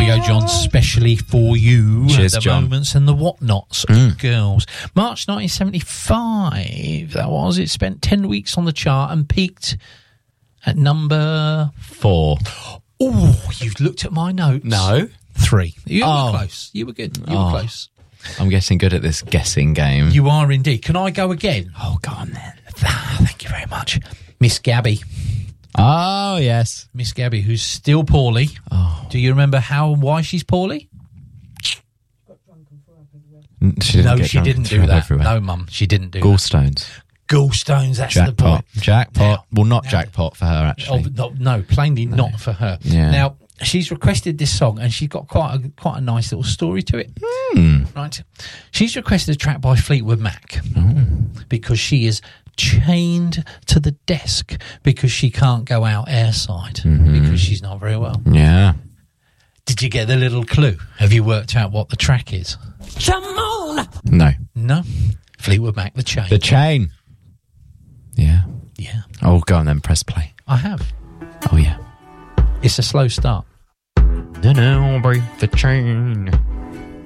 go, John, specially for you. Cheers, the John. moments and the whatnots, girls. March 1975, that was. It spent 10 weeks on the chart and peaked at number 4. Oh, you've looked at my notes. No. 3. You were close. You were good. You were close. I'm getting good at this guessing game. You are indeed. Can I go again? Oh, go on then. Thank you very much. Miss Gabby. Oh, yes. Miss Gabby, who's still poorly. Oh. Do you remember why she's poorly? She didn't do that. Everywhere. No, Mum, she didn't do Gallstones. that. Gallstones, that's jackpot. the point. Jackpot. Well, not jackpot for her, actually. No, plainly not for her. Yeah. Now, she's requested this song, and she's got quite a nice little story to it. Right. She's requested a track by Fleetwood Mac because she is chained to the desk because she can't go out airside because she's not very well. Yeah. Did you get the little clue? Have you worked out what the track is? No. No. Fleetwood Mac, The Chain. The Chain. Yeah. Yeah. Oh, go on then, press play. I have. Oh, yeah. It's a slow start. No, break the chain.